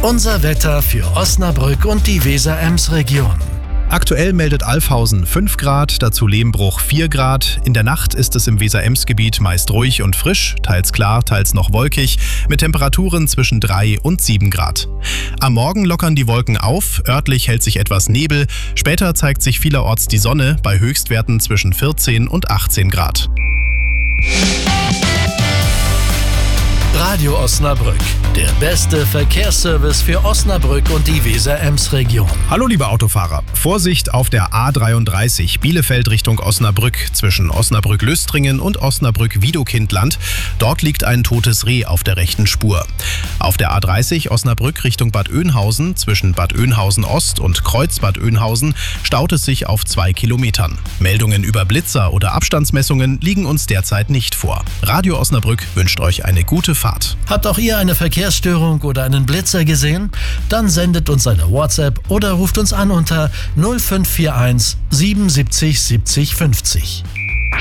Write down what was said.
Unser Wetter für Osnabrück und die Weser-Ems-Region. Aktuell meldet Alfhausen 5 Grad, dazu Lehmbruch 4 Grad. In der Nacht ist es im Weser-Ems-Gebiet meist ruhig und frisch, teils klar, teils noch wolkig, mit Temperaturen zwischen 3 und 7 Grad. Am Morgen lockern die Wolken auf, örtlich hält sich etwas Nebel, später zeigt sich vielerorts die Sonne bei Höchstwerten zwischen 14 und 18 Grad. Radio Osnabrück, der beste Verkehrsservice für Osnabrück und die Weser-Ems-Region. Hallo liebe Autofahrer, Vorsicht auf der A33 Bielefeld Richtung Osnabrück zwischen Osnabrück-Lüstringen und Osnabrück-Wiedokindland. Dort liegt ein totes Reh auf der rechten Spur. Auf der A30 Osnabrück Richtung Bad Oeynhausen zwischen Bad Oeynhausen Ost und Kreuz Bad Oeynhausen staut es sich auf 2 Kilometern. Meldungen über Blitzer oder Abstandsmessungen liegen uns derzeit nicht vor. Radio Osnabrück wünscht euch eine gute Fahrt. Habt auch ihr eine Verkehrsstörung oder einen Blitzer gesehen? Dann sendet uns eine WhatsApp oder ruft uns an unter 0541 77 70 50.